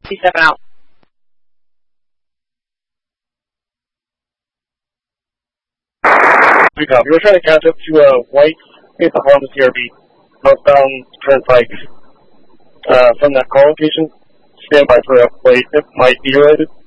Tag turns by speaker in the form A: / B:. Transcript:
A: P7 out.
B: We're trying to catch up to White based on the CRB. Northbound Turnpike from that call location. Stand by for a plate that might be related.